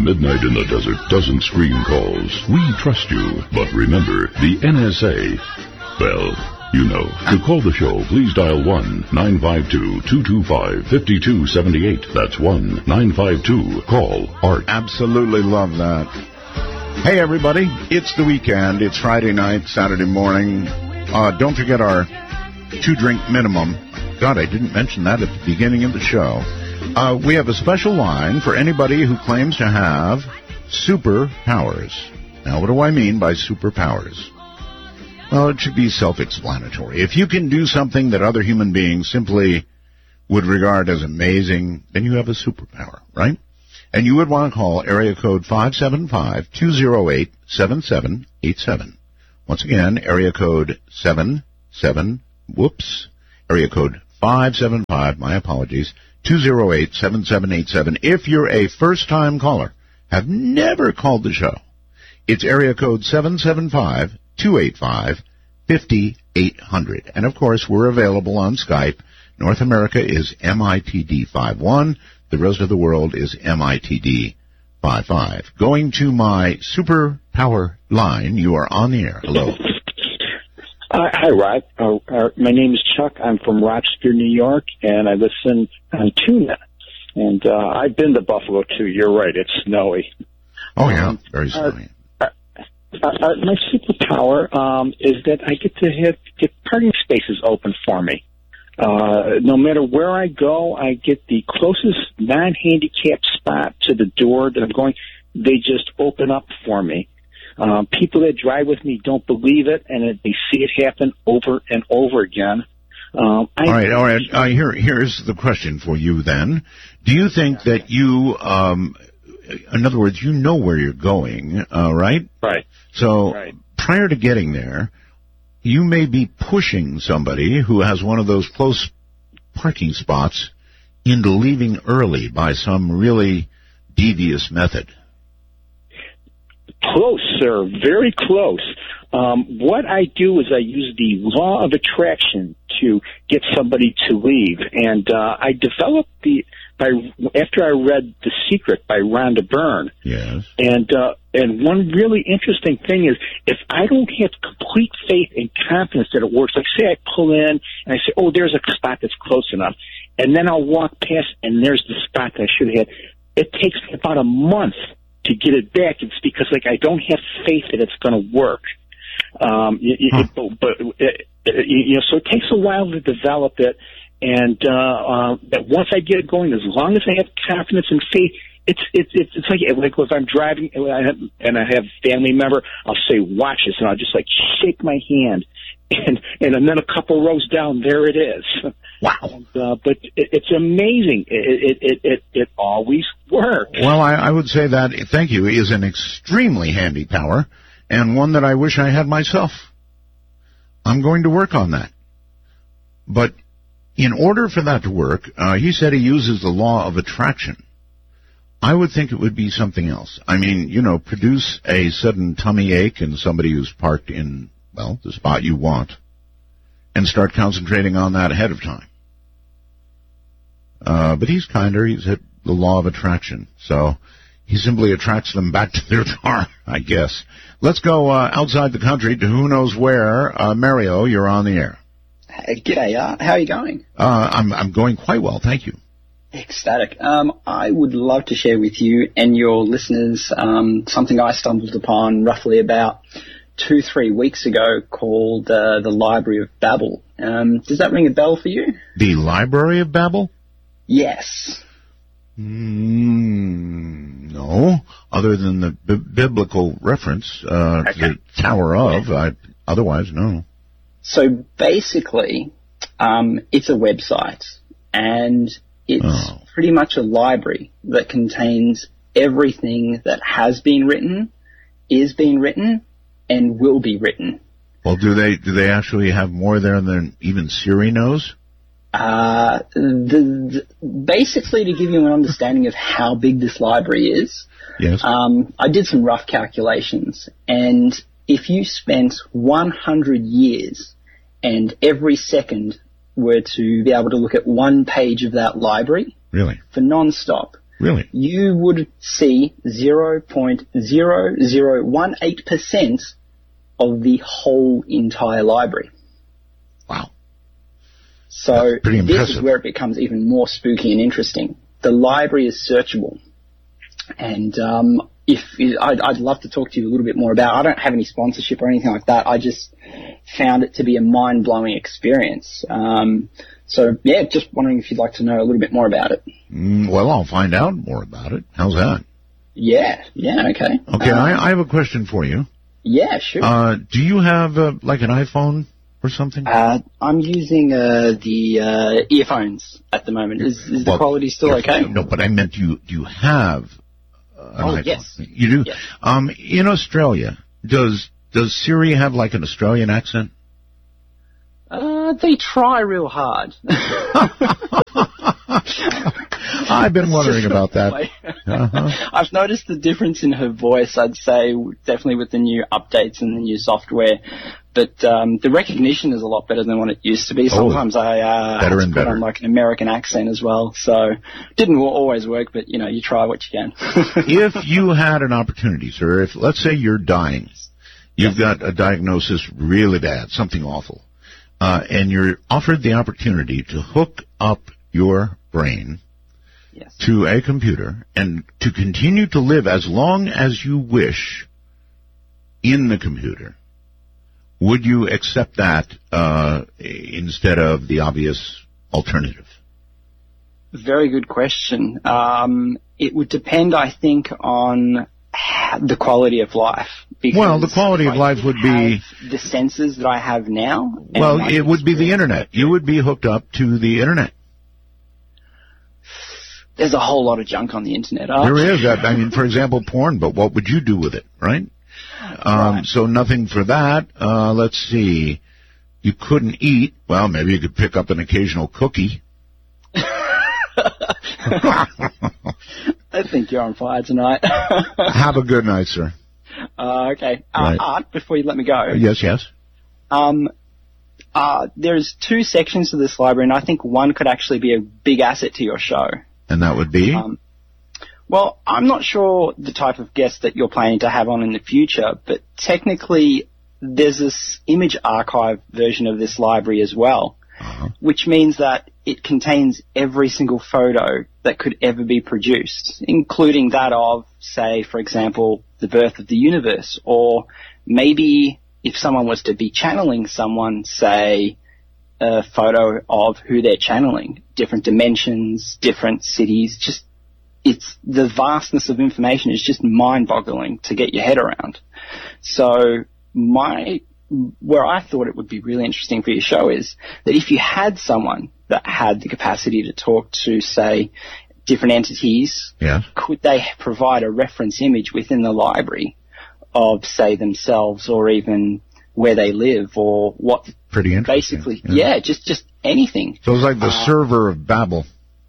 Midnight in the Desert doesn't screen calls. We trust you. But remember, the NSA, well, you know. To call the show, please dial 1-952-225-5278. That's 1-952-CALL-ART. Absolutely love that. Hey, everybody. It's the weekend. It's Friday night, Saturday morning. Don't forget our 2-drink minimum. God, I didn't mention that at the beginning of the show. We have a special line for anybody who claims to have superpowers. Now, what do I mean by superpowers? Well, it should be self-explanatory. If you can do something that other human beings simply would regard as amazing, then you have a superpower, right? And you would want to call area code 575-208-7787. Once again, area code area code 575, my apologies, 208-7787. If you're a first-time caller, have never called the show, it's area code 775-285-5800. And, of course, we're available on Skype. North America is MITD51. The rest of the world is MITD55. Going to my superpower line, you are on the air. Hello. Hi, Rod. My name is Chuck. I'm from Rochester, New York, and I listen on Tuna. And I've been to Buffalo, too. You're right. It's snowy. Oh, yeah. Very snowy. My superpower is that I get to get parking spaces open for me. No matter where I go, I get the closest non-handicapped spot to the door that I'm going. They just open up for me. People that drive with me don't believe it, and they see it happen over and over again. All right. Here's the question for you then. Do you think that you, in other words, you know where you're going, right? Right. So prior to getting there, you may be pushing somebody who has one of those close parking spots into leaving early by some really devious method. Close, sir. Very close. What I do is I use the law of attraction to get somebody to leave. And I developed after I read The Secret by Rhonda Byrne. Yes. And one really interesting thing is if I don't have complete faith and confidence that it works, like say I pull in and I say, oh, there's a spot that's close enough. And then I'll walk past and there's the spot that I should have had. It takes me about a month to get it back. It's because I don't have faith that it's going to work. So it takes a while to develop it. And that once I get it going, as long as I have confidence and faith, it's like if I'm driving and I have a family member, I'll say, watch this, and I'll just shake my hand. And then a couple rows down, there it is. Wow. But it's amazing. It always works. Well, I would say that, thank you, is an extremely handy power and one that I wish I had myself. I'm going to work on that. But in order for that to work, he said he uses the law of attraction. I would think it would be something else. I mean, produce a sudden tummy ache in somebody who's parked in, well, the spot you want, and start concentrating on that ahead of time. But he's kinder. He's hit the law of attraction. So he simply attracts them back to their car, I guess. Let's go outside the country to who knows where. Mario, you're on the air. G'day, how are you going? I'm going quite well, thank you. Ecstatic. I would love to share with you and your listeners something I stumbled upon roughly about 2-3 weeks ago called the Library of Babel. Does that ring a bell for you? The Library of Babel? Yes. No, other than the biblical reference to the Tower of. Otherwise, no. So basically, it's a website, and it's pretty much a library that contains everything that has been written, is being written, and will be written. Well, do they actually have more there than even Siri knows? Basically, to give you an understanding of how big this library is, yes. I did some rough calculations, and if you spent 100 years and every second were to be able to look at one page of that library, really, for non-stop, Really? You would see 0.0018% of the whole entire library. Wow. So pretty impressive. This is where it becomes even more spooky and interesting. The library is searchable. And I'd love to talk to you a little bit more about it. I don't have any sponsorship or anything like that. I just found it to be a mind-blowing experience. So, yeah, just wondering if you'd like to know a little bit more about it. Well, I'll find out more about it. How's that? Yeah, okay. Okay, I have a question for you. Yeah, sure. Do you have, like, an iPhone or something? I'm using the earphones at the moment. Is the quality still okay? No, but I meant do you have an iPhone? Yes. You do? Yes. In Australia, does Siri have, like, an Australian accent? They try real hard. I've been wondering about that. I've noticed the difference in her voice, I'd say, definitely with the new updates and the new software. But the recognition is a lot better than what it used to be. Sometimes I put on like an American accent as well. So didn't always work, but, you try what you can. If you had an opportunity, sir, if let's say you're dying, you've got a diagnosis really bad, something awful, and you're offered the opportunity to hook up your brain to a computer and to continue to live as long as you wish in the computer, would you accept that instead of the obvious alternative? Very good question. It would depend, I think, on the quality of life. Well, the quality of life would be the senses that I have now. Well, it would be the internet. You would be hooked up to the internet. There's a whole lot of junk on the internet. There is. I mean, for example, porn, but what would you do with it, right? So nothing for that. Let's see. You couldn't eat. Well, maybe you could pick up an occasional cookie. I think you're on fire tonight. Have a good night, sir. Okay. Right. Art, before you let me go. Yes. There's two sections to this library, and I think one could actually be a big asset to your show. And that would be? Well, I'm not sure the type of guest that you're planning to have on in the future, but technically there's this image archive version of this library as well, which means that it contains every single photo that could ever be produced, including that of, say, for example, the birth of the universe, or maybe if someone was to be channeling someone, say, a photo of who they're channeling, different dimensions, different cities, just it's the vastness of information is just mind-boggling to get your head around. So where I thought it would be really interesting for your show is that if you had someone that had the capacity to talk to, say, different entities, could they provide a reference image within the library of, say, themselves or even where they live or what? Pretty interesting. Basically, just anything. So it's like the server of Babel.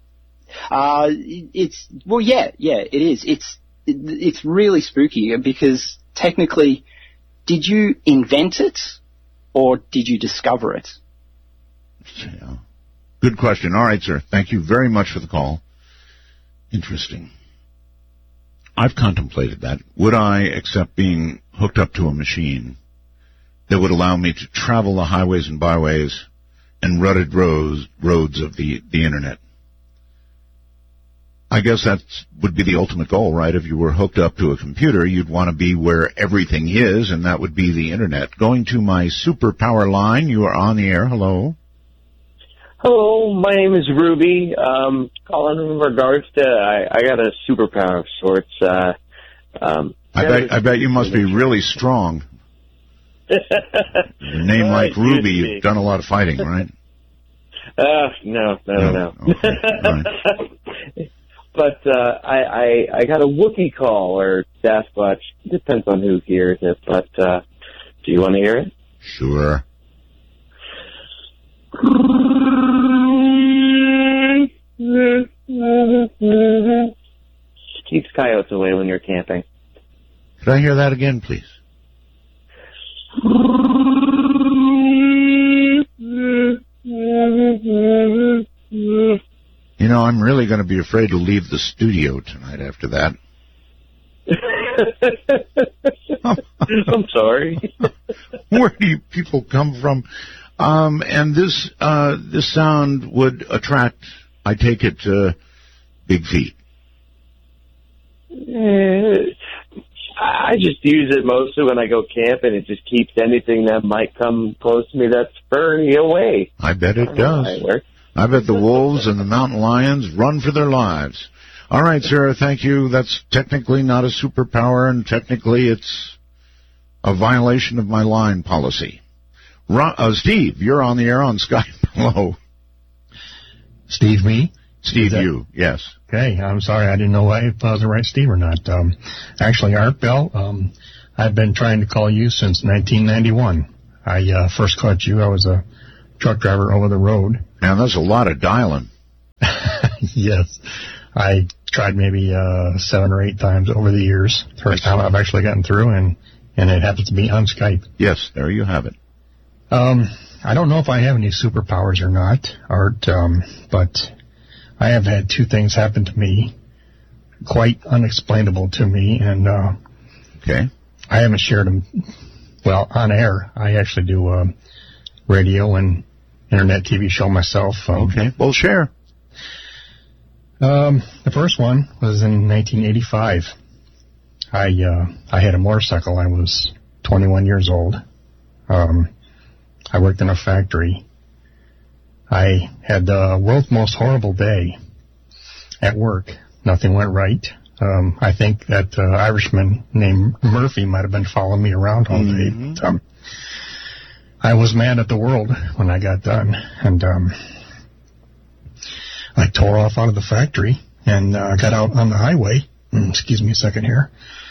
It is. It's really spooky because technically, did you invent it or did you discover it? Yeah. Good question. All right, sir. Thank you very much for the call. Interesting. I've contemplated that. Would I accept being hooked up to a machine that would allow me to travel the highways and byways and rutted roads of the Internet? I guess that would be the ultimate goal, right? If you were hooked up to a computer, you'd want to be where everything is, and that would be the Internet. Going to my superpower line, you are on the air. Hello. Hello, my name is Ruby. Calling in regards to, I got a superpower of sorts. I bet you must be really strong. Your name like Ruby, you've done a lot of fighting, right? No. Okay. Right. But I got a Wookiee call or Sasquatch. Depends on who hears it. But do you want to hear it? Sure. Keeps coyotes away when you're camping. Could I hear that again, please? You know, I'm really going to be afraid to leave the studio tonight after that. I'm sorry. Where do you people come from? And this sound would attract, I take it, big feet. I just use it mostly when I go camping. It just keeps anything that might come close to me that's furry away. I bet it does. I bet the wolves and the mountain lions run for their lives. All right, Sarah, thank you. That's technically not a superpower, and technically it's a violation of my line policy. Steve, you're on the air on Skype. Hello. Steve, me? Steve, you, yes. Okay, I'm sorry. I didn't know if I was the right Steve or not. Actually, Art Bell, I've been trying to call you since 1991. I first caught you. I was a truck driver over the road. Man, that's a lot of dialing. Yes. I tried maybe 7 or 8 times over the years. First time I've actually gotten through, and it happens to be on Skype. Yes, there you have it. I don't know if I have any superpowers or not, Art, but I have had 2 things happen to me, quite unexplainable to me, and okay. I haven't shared them, well, on air. I actually do radio and internet TV show myself. Okay, well, share. The first one was in 1985. I had a motorcycle. I was 21 years old. I worked in a factory. I had the world's most horrible day at work. Nothing went right. I think that Irishman named Murphy might have been following me around all day. But, I was mad at the world when I got done, and I tore off out of the factory and got out on the highway. Excuse me a second here.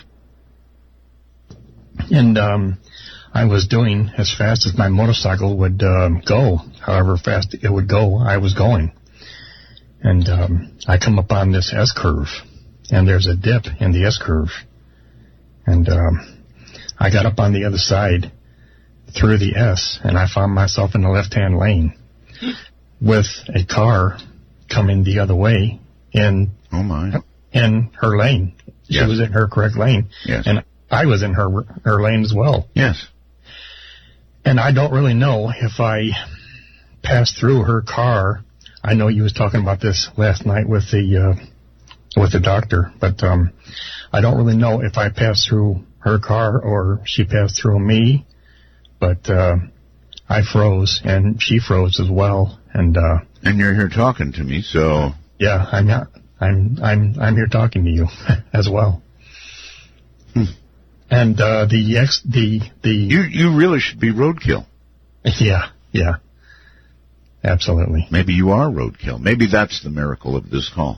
And I was doing as fast as my motorcycle would go. However fast it would go, I was going. And I come up on this S-curve, and there's a dip in the S-curve. And I got up on the other side through the S, and I found myself in the left-hand lane with a car coming the other way in her lane. She was in her correct lane. Yes. And I was in her lane as well. Yes. And I don't really know if I passed through her car. I know you was talking about this last night with the doctor, but I don't really know if I passed through her car or she passed through me. But I froze, and she froze as well. And you're here talking to me, so yeah, I'm here talking to you as well. And you really should be roadkill. Yeah, absolutely. Maybe you are roadkill. Maybe that's the miracle of this call.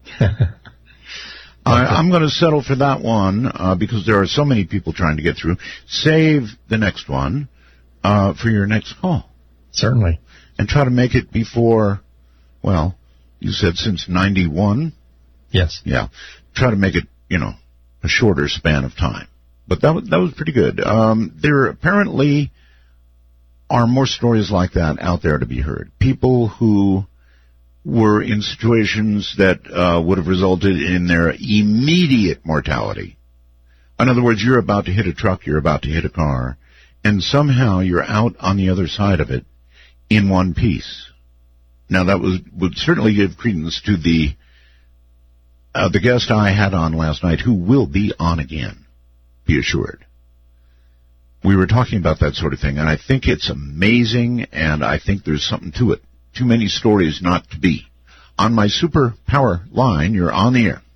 I'm going to settle for that one because there are so many people trying to get through. Save the next one for your next call. Certainly. And try to make it before, well, you said since 91? Yes. Yeah. Try to make it, a shorter span of time. But that was pretty good. There apparently are more stories like that out there to be heard. People who were in situations that would have resulted in their immediate mortality. In other words, you're about to hit a truck, you're about to hit a car, and somehow you're out on the other side of it in one piece. Now, that would certainly give credence to the guest I had on last night, who will be on again, be assured. We were talking about that sort of thing, and I think it's amazing, and I think there's something to it. Too many stories not to be. On my superpower line, you're on the air.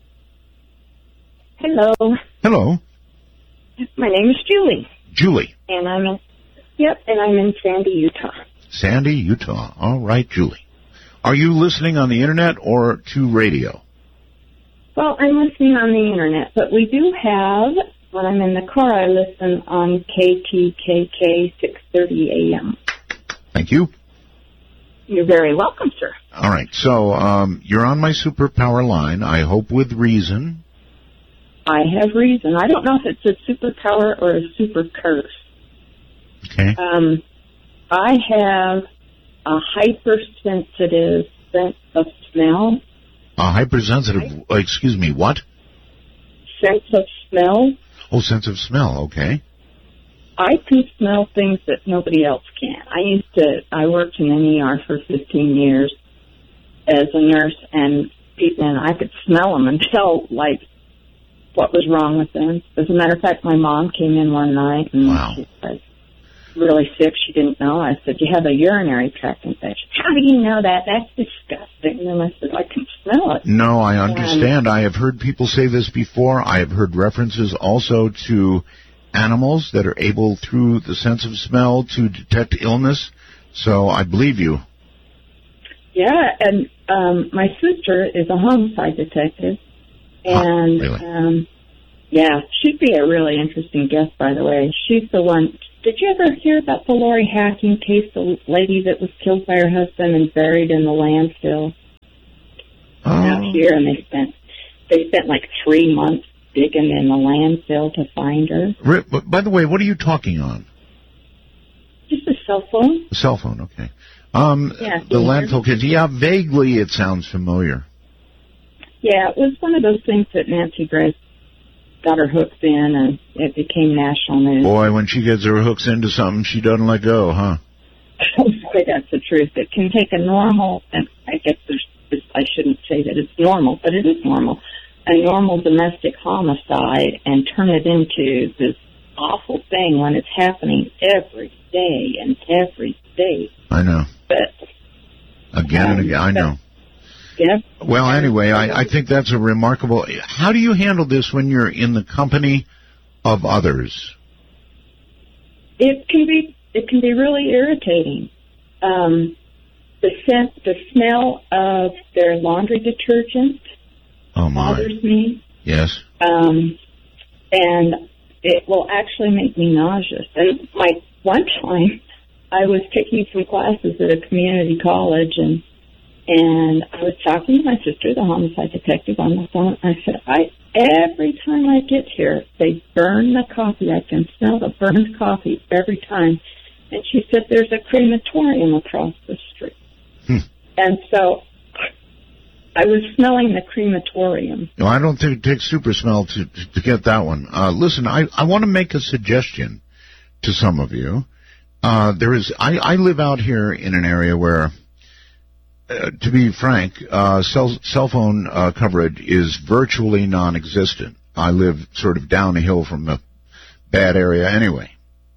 Hello. Hello. My name is Julie. Julie. And I'm in Sandy, Utah. Sandy, Utah. All right, Julie. Are you listening on the internet or to radio? Well, I'm listening on the internet, but we do have, when I'm in the car, I listen on KTKK 630 AM. Thank you. You're very welcome, sir. All right, so you're on my superpower line, I hope with reason. I have reason. I don't know if it's a superpower or a super curse. Okay. I have a hypersensitive sense of smell. Hypersensitive, excuse me, what? Sense of smell. Oh, sense of smell, okay. I can smell things that nobody else can. I worked in an ER for 15 years as a nurse, and I could smell them and tell, like, what was wrong with them. As a matter of fact, my mom came in one night, and she was really sick. She didn't know. I said, you have a urinary tract infection. How do you know that? That's disgusting. And I said, I can smell it. No, I understand. I have heard people say this before. I have heard references also to animals that are able, through the sense of smell, to detect illness. So I believe you. Yeah, and my sister is a homicide detective. And, really? Yeah, she'd be a really interesting guest, by the way. She's the one. Did you ever hear about the Lori Hacking case, the lady that was killed by her husband and buried in the landfill out here? And they spent like 3 months digging in the landfill to find her. By the way, what are you talking on? Just a cell phone. A cell phone, okay. The landfill case. Yeah, vaguely it sounds familiar. Yeah, it was one of those things that Nancy Grace got her hooks in, and it became national news. Boy, when she gets her hooks into something, she doesn't let go, huh? Boy, that's the truth. It can take a normal, and I guess I shouldn't say that it's normal, but it is normal, a normal domestic homicide, and turn it into this awful thing when it's happening every day and every day. I know. But again and again, I know. Yeah. Well, anyway, I think that's a remarkable... How do you handle this when you're in the company of others? It can be really irritating. The smell of their laundry detergent bothers me. Yes. And it will actually make me nauseous. And one time, I was taking some classes at a community college, and I was talking to my sister, the homicide detective, on the phone. I said, every time I get here, they burn the coffee. I can smell the burned coffee every time. And she said, there's a crematorium across the street. And so I was smelling the crematorium. No, I don't think it takes super smell to get that one. Listen, I want to make a suggestion to some of you. I live out here in an area where, to be frank, cell phone coverage is virtually non-existent. I live sort of down a hill from the bad area anyway.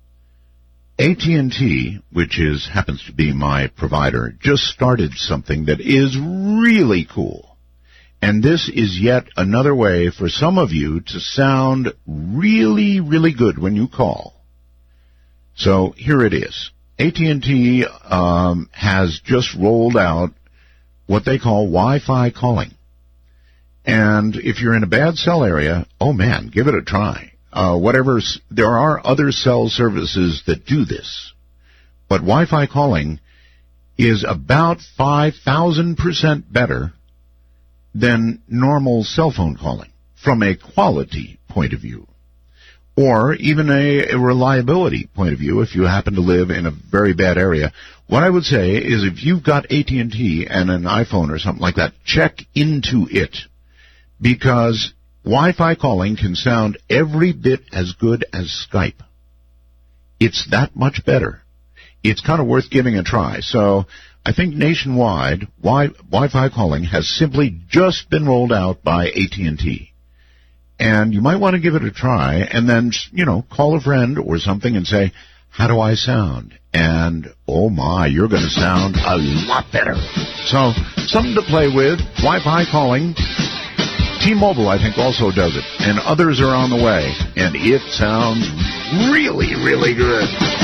AT&T, which happens to be my provider, just started something that is really cool. And this is yet another way for some of you to sound really, really good when you call. So here it is. AT&T has just rolled out what they call Wi-Fi calling. And if you're in a bad cell area, oh man, give it a try. There are other cell services that do this. But Wi-Fi calling is about 5,000% better than normal cell phone calling from a quality point of view, or even a reliability point of view if you happen to live in a very bad area. What I would say is if you've got AT&T and an iPhone or something like that, check into it, because Wi-Fi calling can sound every bit as good as Skype. It's that much better. It's kind of worth giving a try. So I think nationwide, Wi-Fi calling has simply just been rolled out by AT&T. And you might want to give it a try and then, call a friend or something and say, how do I sound? And, oh my, you're going to sound a lot better. So, something to play with, Wi-Fi calling. T-Mobile, I think, also does it. And others are on the way. And it sounds really, really good.